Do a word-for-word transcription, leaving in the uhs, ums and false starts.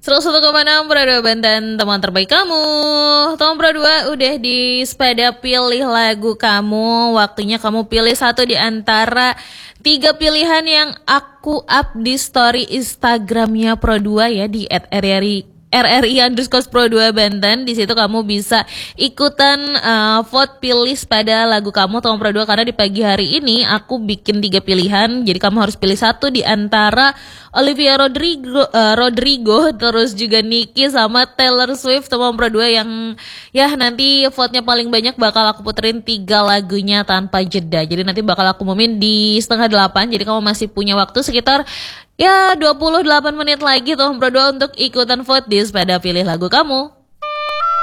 seratus satu koma enam Pro dua Banten, teman terbaik kamu. Teman Pro dua udah di sepeda pilih lagu kamu. Waktunya kamu pilih satu di antara tiga pilihan yang aku up di story Instagramnya Pro dua ya, di at r r i R R I underscore Pro dua Banten. Di situ kamu bisa ikutan uh, vote pilih pada lagu kamu Tom Pro dua, karena di pagi hari ini aku bikin tiga pilihan. Jadi kamu harus pilih satu di antara Olivia Rodrigo, uh, Rodrigo terus juga Nicki sama Taylor Swift Tom Pro dua, yang ya nanti vote-nya paling banyak bakal aku puterin tiga lagunya tanpa jeda. Jadi nanti bakal aku umumin di setengah delapan. Jadi kamu masih punya waktu sekitar ya dua puluh delapan menit lagi Tom Pro dua untuk ikutan vote di sepeda pilih lagu kamu.